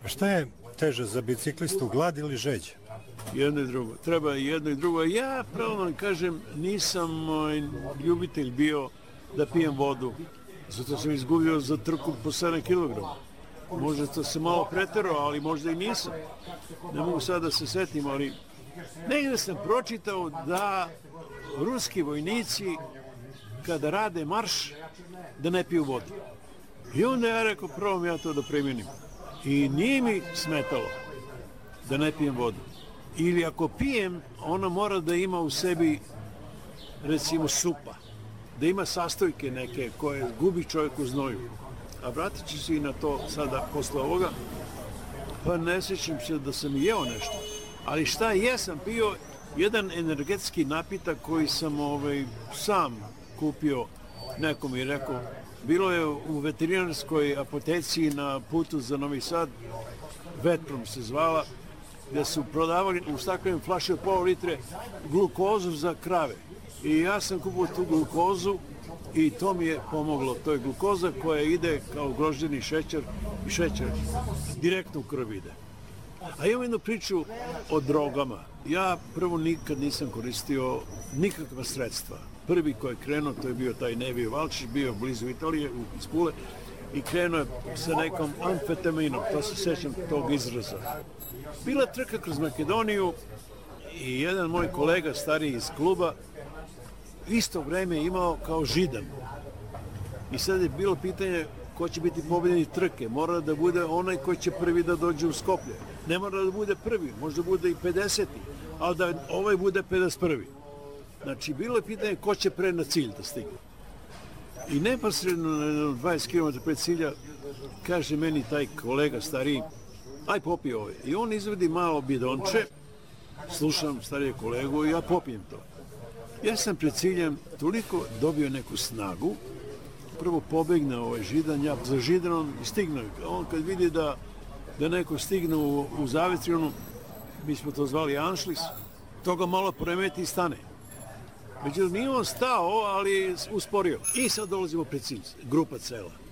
Šta je teže za biciklistu, glad ili žeđ? Jedno i drugo. Treba i jedno i drugo. Ja, pravo vam kažem, nisam ljubitelj bio da pijem vodu. Zato sam izgubio za trku po 7 kg. Možda to se malo preterao, ali možda i nisam. Ne mogu sad da se setim, ali negdje sam pročitao da ruski vojnici kada rade marš da ne piju vodu. I onda ja rekao, prvo ja to da primijenim. I nije mi smetalo da ne pijem vodu. Ili ako pijem, ona mora da ima u sebi, recimo, supa. Da ima sastojke neke koje gubi čovjek u znoju. A vratit ću se i na to sada posle ovoga. Pa ne sjećam se da sam jeo nešto. Ali šta jesam pio, jedan energetski napitak koji sam sam kupio, nekom i rekao. Bilo je u veterinarskoj apoteci na putu za Novi Sad, Vetrom se zvala, gdje su prodavali u staklenim flaši od pola litre glukozu za krave. I ja sam kupio tu glukozu i to mi je pomoglo. To je glukoza koja ide kao grožđeni šećer i šećer direktno u krv ide. A imam jednu priču o drogama. Ja prvo nikad nisam koristio nikakva sredstva. Prvi koji je krenuo, to je bio taj Nevio Valčić, bio blizu Italije, iz Pule, i krenuo je sa nekom amfetaminom, to se sjećam tog izraza. Bila trka kroz Makedoniju i jedan moj kolega stariji iz kluba isto vreme je imao kao Židan. I sad je bilo pitanje ko će biti pobjednik trke. Mora da bude onaj koji će prvi da dođe u Skoplje. Ne mora da bude prvi, možda bude i 50. ali da ovaj bude 51. Znači, bilo je pitanje ko će pre na cilj da stigne. I neposredno na 20 km pred cilja kaže meni taj kolega stariji, aj popi ovaj. I on izvedi malo bidonče, slušam starije kolegu i ja popijem to. Ja sam pred ciljem toliko dobio neku snagu, prvo pobegne ovaj Židan, ja za Židanom stignu. On kad vidi da neko stigne u Zavetrionu, mi smo to zvali Anšlis, to ga malo poremeti i stane. Međutim, nije on stao, ali usporio. I sad dolazimo pred cilj, grupa cela.